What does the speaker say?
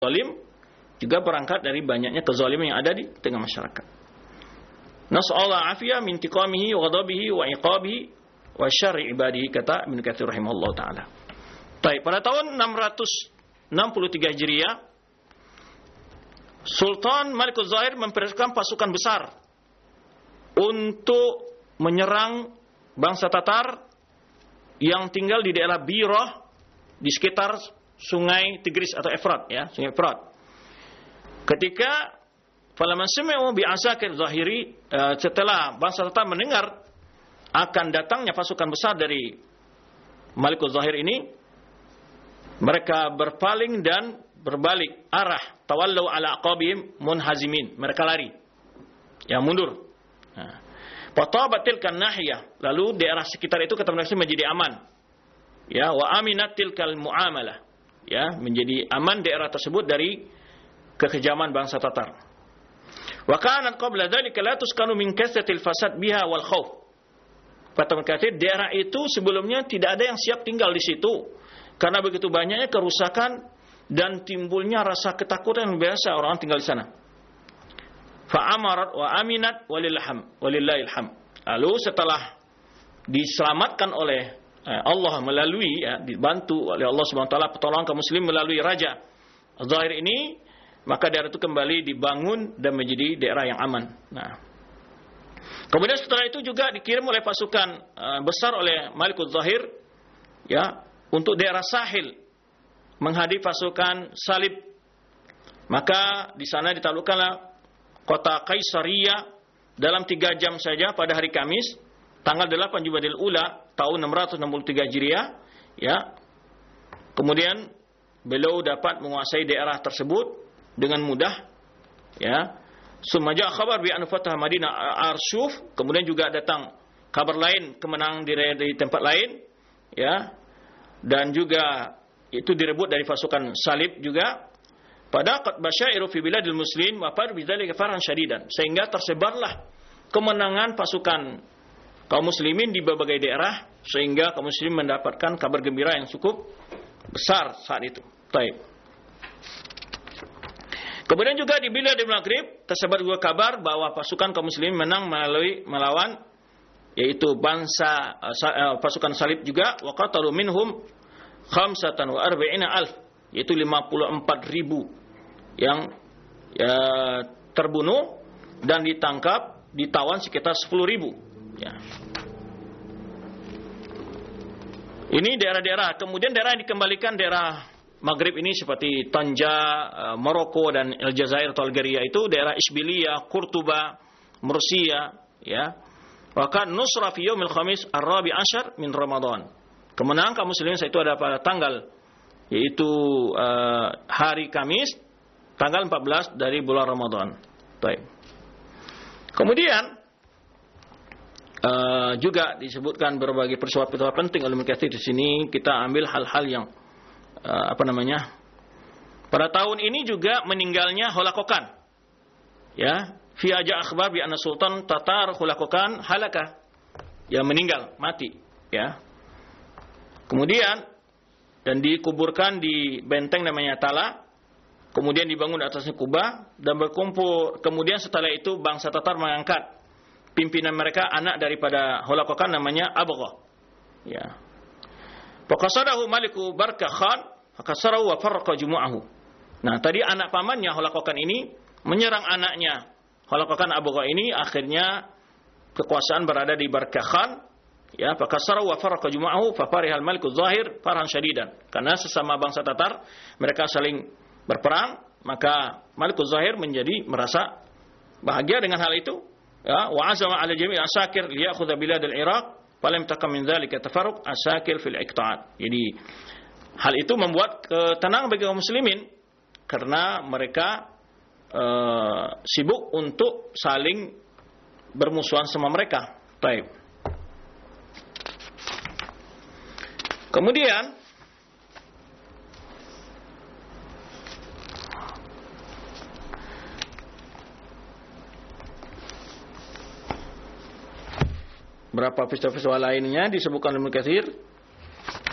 zalim juga berangkat dari banyaknya kezaliman yang ada di tengah masyarakat. Nas'allahu afiyah min intiqamihi wa ghadabihi wa iqabihi wa syarri ibadihi, kata Ibnu Katsir rahimahullah taala. Baik, pada tahun 663 Hijriah, Sultan Malikul Zahir mempersiapkan pasukan besar untuk menyerang bangsa Tatar yang tinggal di daerah Birah di sekitar sungai Tigris atau Efrat, ya, sungai Efrat. Ketika falamman sami'u bi asakir Zahiri, setelah bangsa Tatar mendengar akan datangnya pasukan besar dari Malikul Zahir ini, mereka berpaling dan berbalik arah, tawallau ala aqabihim munhazimin, mereka lari, ya, mundur. Fatabat tilkan nahiyah, lalu daerah sekitar itu kata mereka menjadi aman, ya, wa aminat tilkal muamalah, ya, menjadi aman daerah tersebut dari kekejaman bangsa Tatar. Wa kanat qabla dzalika la tuskanu min kasratil fasad biha wal khauf. Kata mereka, daerah itu sebelumnya tidak ada yang siap tinggal di situ karena begitu banyaknya kerusakan dan timbulnya rasa ketakutan yang biasa orang tinggal di sana. Fa'amarat wa aminat walillahil hamd. Lalu setelah diselamatkan oleh Allah melalui, ya, dibantu oleh Allah Subhanahu wa taala pertolongan kaum muslim melalui raja Zahir ini, maka daerah itu kembali dibangun dan menjadi daerah yang aman. Nah, kemudian setelah itu juga dikirim oleh pasukan besar oleh Malikul Zahir, ya, untuk daerah Sahil menghadapi pasukan Salib. Maka di sana ditaklukkanlah kota Kaisaria dalam 3 jam saja pada hari Kamis tanggal 8 Jumadil Ula tahun 663 Hijriah, ya. Kemudian beliau dapat menguasai daerah tersebut dengan mudah, ya. Sumaja khabar bi an fatah Madinah Arsyuf, kemudian juga datang kabar lain kemenangan di tempat lain, ya. Dan juga itu direbut dari pasukan Salib juga. Pada qad basyairu fi biladil muslim wa far bidzalika farhan syadidan, sehingga tersebarlah kemenangan pasukan kaum muslimin di berbagai daerah sehingga kaum muslimin mendapatkan kabar gembira yang cukup besar saat itu. Baik. Kemudian juga di biladil Maghrib tersebar juga kabar bahwa pasukan kaum muslimin menang melawan yaitu bangsa pasukan Salib juga, wa qatalu minhum 45,000, yaitu 54.000 yang, ya, terbunuh dan ditangkap, ditawan sekitar 10.000, ya. Ini daerah-daerah. Kemudian daerah yang dikembalikan daerah Maghrib ini seperti Tanja, Maroko dan Aljazair atau Algeria itu daerah Isbilia, Kurtuba, Mursia, ya. Bahkan nusra fi yaumil khamis ar-rabi' asyar min Ramadan. Kemenangan kaum muslimin itu ada pada tanggal yaitu hari Kamis tanggal 14 dari bulan Ramadan. Baik. Kemudian juga disebutkan berbagai peristiwa penting oleh Ibnu Katsir di sini. Kita ambil hal-hal yang pada tahun ini juga meninggalnya Hulakokan. Ya, fi aja akhbar bi anna Sultan Tatar Hulakokan halaka. Ya, meninggal, mati, ya. Kemudian dan dikuburkan di benteng namanya Tala. Kemudian dibangun di atasnya Kuba dan berkumpul. Kemudian setelah itu bangsa Tatar mengangkat pimpinan mereka, anak daripada Hulakokan namanya Abghah. Ya. Faqasadahu Maliku Barka Khan, fakasarahu wa farraqa jumu'ahu. Nah, tadi anak pamannya Hulakokan ini menyerang anaknya Hulakokan Abghah ini, akhirnya kekuasaan berada di Barka Khan. Ya, fakasarahu wa farraqa jumu'ahu fa farihal Malikul Zahir farhan syadidan. Karena sesama bangsa Tatar mereka saling berperang, maka Malikul Zahir menjadi merasa bahagia dengan hal itu, ya. Wa azama ala jami' asakir liyakhudha bilad al-Iraq falam takam min dzalika tafarruq asakir fil iqta'at. Jadi hal itu membuat ketenangan bagi kaum muslimin karena mereka sibuk untuk saling bermusuhan sama mereka. Baik. Kemudian beberapa peristiwa lainnya disebutkan oleh Ibnu Katsir.